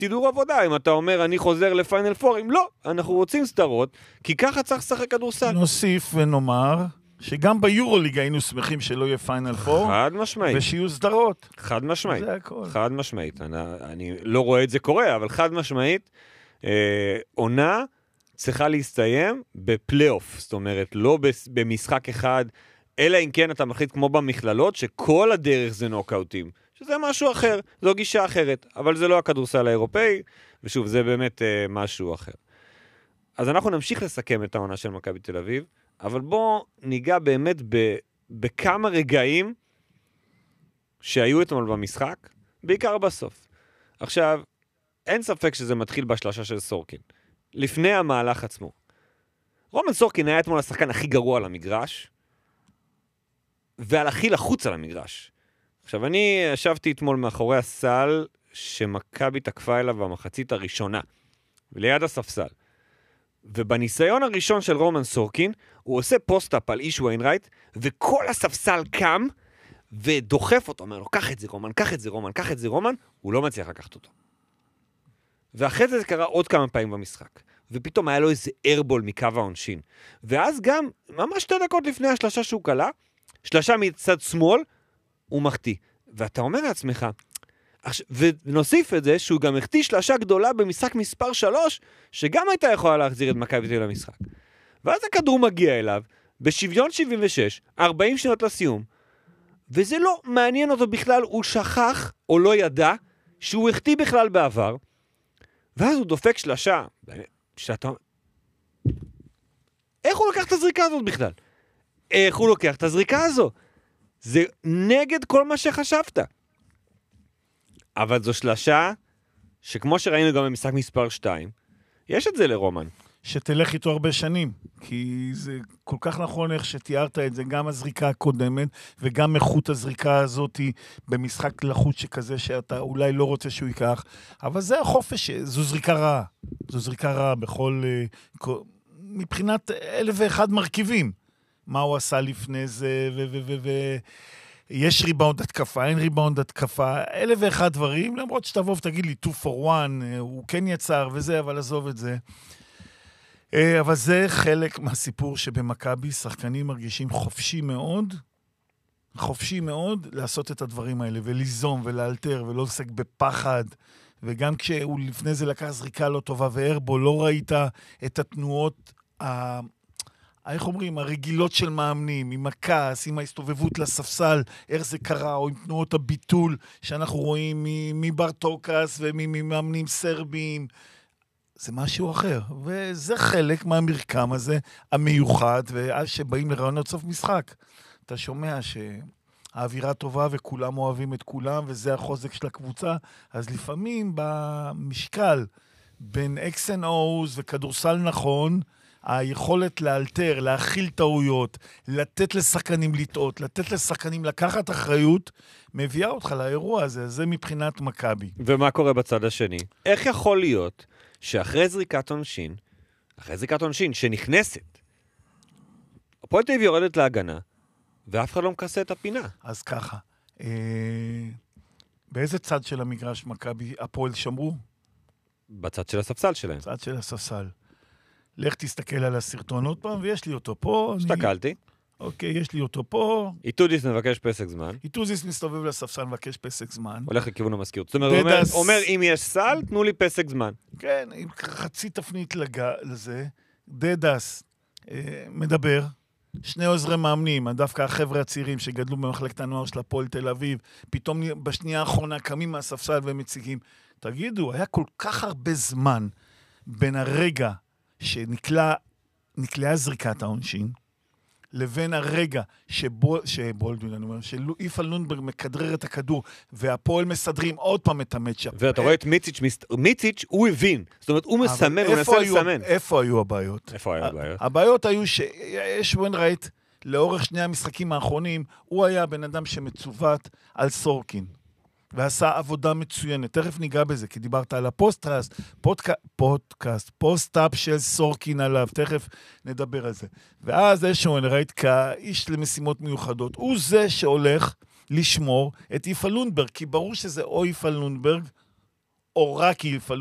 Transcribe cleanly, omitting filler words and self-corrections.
תדעו עבודה, אם אתה אומר, אני חוזר לפיינל פורים, לא, אנחנו רוצים סדרות, כי ככה צריך לשחק כדורסל. נוסיף ונאמר, שגם ביורוליג היינו שמחים שלא יהיה פיינל פור, חד משמעית. ושיהיו סדרות. חד משמעית. זה הכל. חד משמעית. אני לא רואה את זה קורה, אבל חד משמעית, עונה צריכה להסתיים בפלייאוף, זאת אומרת, לא במשחק אחד, אלא אם כן אתה מחליט כמו במכללות, שכל הדרך זה נוקאוטים, שזה משהו אחר, זו גישה אחרת, אבל זה לא הכדורסל האירופאי, ושוב, זה באמת משהו אחר. אז אנחנו נמשיך לסכם את העונה של מכבי תל אביב, אבל בואו ניגע באמת בכמה רגעים שהיו אתמול במשחק, בעיקר בסוף. עכשיו, אין ספק שזה מתחיל בשלושה של סורקין. לפני המהלך עצמו. רומן סורקין היה אתמול השחקן הכי גרוע על המגרש, ועל הכי לחוץ על המגרש. עכשיו, אני ישבתי אתמול מאחורי הסל שמכבי תקפה אליו במחצית הראשונה, וליד הספסל. ובניסיון הראשון של רומן סורקין, הוא עושה פוסט-אפ על איש ויינרייט, וכל הספסל קם ודוחף אותו, אומר לו, קח את זה רומן, קח את זה רומן, קח את זה רומן, הוא לא מצליח לקחת אותו. ואחרי זה קרה עוד כמה פעמים במשחק. ופתאום היה לו איזה ארבול מקו העונשין. ואז גם, ממש 2 דקות לפני השלשה שהוא קלה, שלשה מצד שמאל, הוא מחטיא. ואתה אומר לעצמך, ונוסיף את זה שהוא גם החטיא שלשה גדולה במשחק מספר 3, שגם הייתה יכולה להחזיר את מכבי תל אביב למשחק. ואז הכדור מגיע אליו, בשוויון 76, 40 שניות לסיום, וזה לא מעניין אותו בכלל, הוא שכח או לא ידע, שהוא החטיא בכלל בעבר, ואז הוא דופק שלשה, שאתה... איך הוא לקח את הזריקה הזאת בכלל? איך הוא לוקח את הזריקה הזו? זה נגד כל מה שחשבת. אבל זו שלשה, שכמו שראינו גם במשחק מספר 2, יש את זה לרומן. שתלך איתו הרבה שנים, כי זה כל כך נכון איך שתיארת את זה, גם הזריקה הקודמת, וגם איכות הזריקה הזאת במשחק לחוץ שכזה, שאתה אולי לא רוצה שהוא ייקח, אבל זה החופש, זו זריקה רעה. זו זריקה רעה בכל, מבחינת 1,001 מרכיבים. מה הוא עשה לפני זה, יש ריבאונד התקפה, אין ריבאונד התקפה, 1,001 דברים, למרות שתבוא ותגיד לי 2 for 1, הוא כן יצר וזה, אבל עזוב את זה. אבל זה חלק מהסיפור שבמכבי שחקנים מרגישים חופשי מאוד לעשות את הדברים האלה, וליזום ולאלתר ולא לסק בפחד, וגם כשהוא לפני זה לקח זריקה לא טובה וארבו, לא ראית את התנועות, איך אומרים, הרגילות של מאמנים, עם הכעס, עם ההסתובבות לספסל, איך זה קרה, או עם תנועות הביטול שאנחנו רואים מברטוקס וממאמנים סרבים, זה משהו אחר, וזה חלק מהמרקם הזה, המיוחד, ואז שבאים לרעיונות סוף משחק, אתה שומע שהאווירה טובה וכולם אוהבים את כולם, וזה החוזק של הקבוצה, אז לפעמים במשקל בין X and O's וכדורסל נכון, היכולת לאלתר, להכיל טעויות, לתת לשחקנים לטעות, לתת לשחקנים לקחת אחריות, מביאה אותך לאירוע הזה, זה מבחינת מכבי. ומה קורה בצד השני? איך יכול להיות שאחרי זריקת עונשין שנכנסת, הפועל תל אביב יורדת להגנה, ואף אחד לא מכסה את הפינה? אז ככה, באיזה צד של המגרש מכבי הפועל שמרו? בצד של הספסל שלהם. בצד של הספסל. לך תסתכל על הסרטון עוד פעם, ויש לי אותו פה. הסתכלתי. אוקיי, יש לי אותו פה. איטודיס מבקש פסק זמן. איטודיס מסתובב לספסל, מבקש פסק זמן. הולך לכיוון המזכירות. זאת אומרת, הוא אומר, אם יש סל, תנו לי פסק זמן. כן, עם חצי תפנית לזה. דדס מדבר. 2 עוזרי מאמנים, דווקא החבר'ה הצעירים שגדלו במחלקת הנוער של הפועל תל אביב, פתאום בשנייה האחרונה קמים מהספסל ומציגים. תגידו, היה כל כך הרבה זמן בין הרגע שנקלעה זריקת העונשין, לבין הרגע שאיפה לונדברג מכדרר את הכדור, והפועל מסדרים עוד פעם את המצ'אפ. ואתה רואה את מיציץ', הוא הבין. זאת אומרת, הוא מסמן, הוא מנסה לסמן. איפה היו הבעיות? הבעיות היו שיש ויינרייט, לאורך 2 המשחקים האחרונים, הוא היה בן אדם שמצוות על סורקין. ועשה עבודה מצוינת. תכף ניגע בזה, כי דיברת על פוסט-אפ של סורקין עליו, תכף נדבר על זה. ואז איזשהו ראית כאיש למשימות מיוחדות, הוא זה שהולך לשמור את איפה לונדברג, כי ברור שזה או איפה לונדברג, או רק יפעלו